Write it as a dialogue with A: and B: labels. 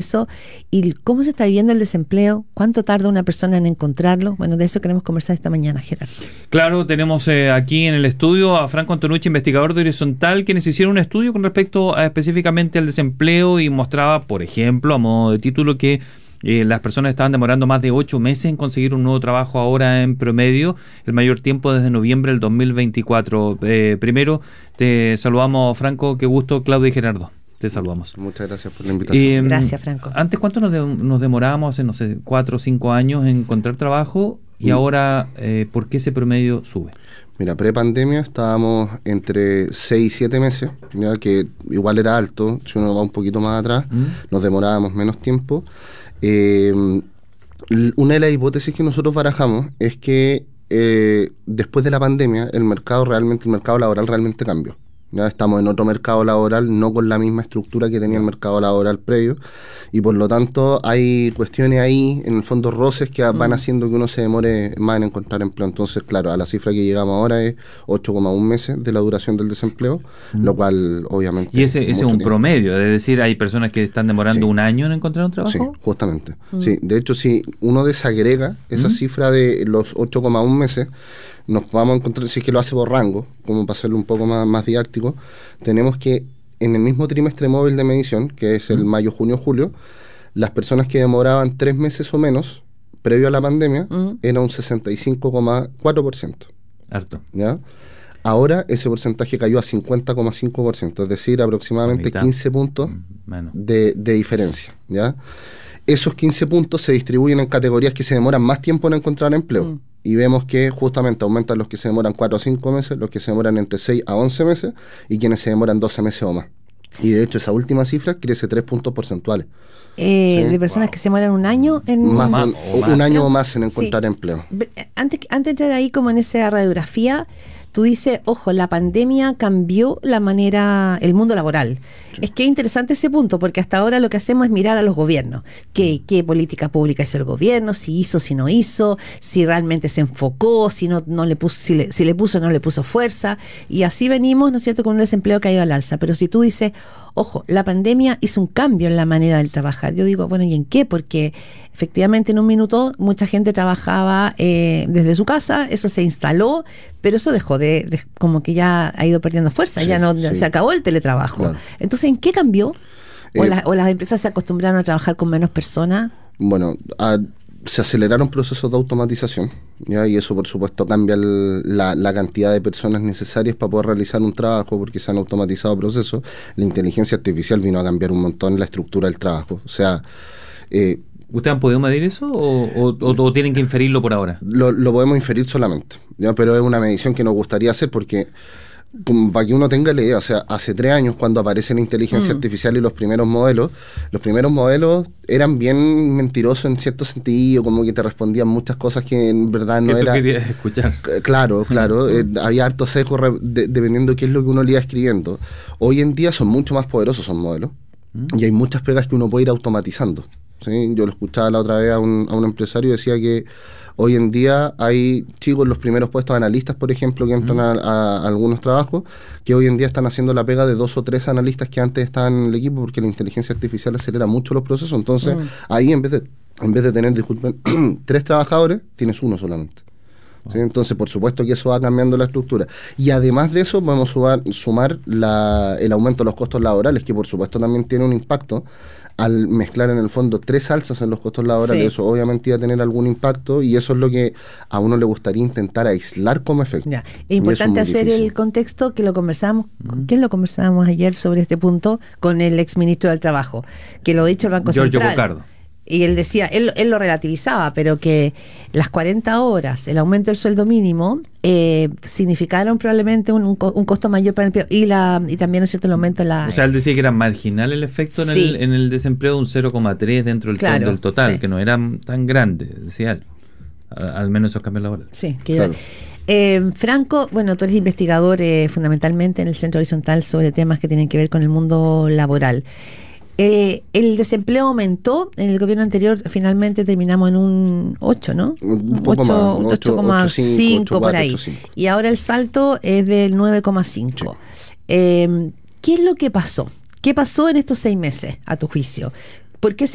A: eso. ¿Y cómo se está viviendo el desempleo? ¿Cuánto tarda una persona en encontrarlo? Bueno, de eso queremos conversar esta mañana, Gerardo.
B: Claro, tenemos aquí en el estudio a Franco Antonucci, investigador de Horizontal, quienes hicieron un estudio con respecto específicamente al desempleo y mostraba, por ejemplo, a modo de título, que las personas estaban demorando más de 8 meses en conseguir un nuevo trabajo ahora en promedio, el mayor tiempo desde noviembre del 2024. Primero, te saludamos, Franco, qué gusto, Claudia y Gerardo. Te saludamos.
C: Muchas gracias por la invitación.
A: Gracias, Franco.
B: Antes, ¿cuánto nos demorábamos hace, no sé, 4 o 5 años en encontrar trabajo? Y ahora, ¿por qué ese promedio sube?
C: Mira, pre-pandemia estábamos entre 6 y 7 meses, ya que igual era alto. Si uno va un poquito más atrás, nos demorábamos menos tiempo. Una de las hipótesis que nosotros barajamos es que después de la pandemia el mercado laboral realmente cambió. Ya estamos en otro mercado laboral, no con la misma estructura que tenía el mercado laboral previo, y por lo tanto hay cuestiones ahí, en el fondo roces, que van haciendo que uno se demore más en encontrar empleo. Entonces, claro, a la cifra que llegamos ahora es 8,1 meses de la duración del desempleo, lo cual obviamente...
B: Y ese es un
C: tiempo.
B: Promedio, es decir, hay personas que están demorando un año en encontrar un trabajo.
C: Sí, justamente. Sí, de hecho, si uno desagrega esa cifra de los 8,1 meses, nos vamos a encontrar, si es que lo hace por rango, como para hacerlo un poco más didáctico, tenemos que en el mismo trimestre móvil de medición, que es el mayo, junio, julio, las personas que demoraban 3 meses o menos, previo a la pandemia, era un 65,4%.
B: Harto.
C: ¿Ya? Ahora ese porcentaje cayó a 50,5%, es decir, aproximadamente 15 puntos de diferencia, ¿ya? Esos 15 puntos se distribuyen en categorías que se demoran más tiempo en encontrar empleo. Y vemos que justamente aumentan los que se demoran 4 a 5 meses, los que se demoran entre 6 a 11 meses y quienes se demoran 12 meses o más. Y de hecho esa última cifra crece 3 puntos porcentuales.
A: De personas que se demoran un año en...
C: un año o más en encontrar empleo.
A: Antes de entrar ahí como en esa radiografía, tú dices, ojo, la pandemia cambió la manera, el mundo laboral. Sí. Es que es interesante ese punto, porque hasta ahora lo que hacemos es mirar a los gobiernos. ¿Qué política pública hizo el gobierno? Si hizo, si no hizo, si realmente se enfocó, si no le puso, si le puso o no le puso fuerza. Y así venimos, ¿no es cierto?, con un desempleo que ha ido al alza. Pero si tú dices, ojo, la pandemia hizo un cambio en la manera de trabajar. Yo digo, bueno, ¿y en qué? Porque efectivamente en un minuto mucha gente trabajaba desde su casa, eso se instaló, pero eso dejó de como que ya ha ido perdiendo fuerza, sí, ya no se acabó el teletrabajo. Claro. Entonces, ¿en qué cambió? ¿O las empresas se acostumbraron a trabajar con menos personas?
C: Bueno, se aceleraron procesos de automatización, ¿ya? Y eso por supuesto cambia la cantidad de personas necesarias para poder realizar un trabajo, porque se han automatizado procesos. La inteligencia artificial vino a cambiar un montón la estructura del trabajo. O sea...
B: ¿Ustedes han podido medir eso o tienen que inferirlo por ahora?
C: Lo podemos inferir solamente, ¿ya? Pero es una medición que nos gustaría hacer porque, como para que uno tenga la idea, o sea, hace 3 años cuando aparece la inteligencia artificial y los primeros modelos eran bien mentirosos en cierto sentido, como que te respondían muchas cosas que en verdad no era...
B: ¿Qué tú querías escuchar?
C: Claro, había harto sesgo dependiendo de qué es lo que uno le iba escribiendo. Hoy en día son mucho más poderosos esos modelos y hay muchas pegas que uno puede ir automatizando. ¿Sí? Yo lo escuchaba la otra vez a un empresario y decía que hoy en día hay chicos en los primeros puestos de analistas, por ejemplo, que entran a algunos trabajos, que hoy en día están haciendo la pega de 2 o 3 analistas que antes estaban en el equipo, porque la inteligencia artificial acelera mucho los procesos. Entonces, ahí en vez de tener, 3 trabajadores, tienes 1 solamente. ¿Sí? Entonces, por supuesto que eso va cambiando la estructura. Y además de eso, vamos a sumar el aumento de los costos laborales, que por supuesto también tiene un impacto. Al mezclar en el fondo 3 alzas en los costos laborales, eso obviamente iba a tener algún impacto, y eso es lo que a uno le gustaría intentar aislar como efecto.
A: Ya. Es importante hacer difícil. El contexto que lo conversamos, ¿con quién lo conversábamos ayer sobre este punto? Con el exministro del Trabajo, que lo ha dicho el Banco
B: Giorgio
A: Central.
B: Bocardo.
A: Y él decía, él lo relativizaba, pero que las 40 horas, el aumento del sueldo mínimo, significaron probablemente un costo mayor para el empleo. Y también, ¿no es cierto?, el aumento de la...
B: O sea, él decía que era marginal el efecto en el desempleo de un 0,3 dentro del total, que no era tan grande, decía él. Al menos esos cambios laborales.
A: Sí, claro. Franco, bueno, tú eres investigador fundamentalmente en el Centro Horizontal sobre temas que tienen que ver con el mundo laboral. El desempleo aumentó en el gobierno anterior, finalmente terminamos en un 8, ¿no?
C: Un poco más,
A: 8,5 por ahí. 8,5. Y ahora el salto es del 9,5. ¿Qué es lo que pasó? ¿Qué pasó en estos 6 meses, a tu juicio? ¿Por qué se